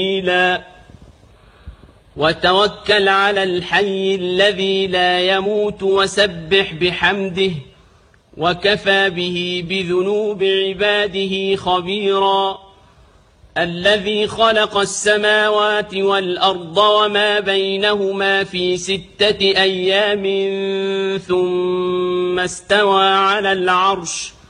قليلا وتوكل على الحي الذي لا يموت وسبح بحمده وكفى به بذنوب عباده خبيرا الذي خلق السماوات والأرض وما بينهما في 6 أيام ثم استوى على العرش